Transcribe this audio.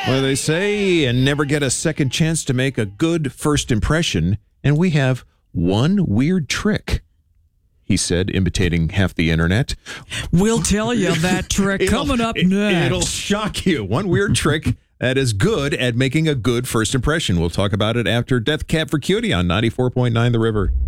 Well, they say, and never get a second chance to make a good first impression. And we have one weird trick, he said, imitating half the internet. We'll tell you that trick coming up next. It'll shock you. One weird trick that is good at making a good first impression. We'll talk about it after Death Cab for Cutie on 94.9 The River.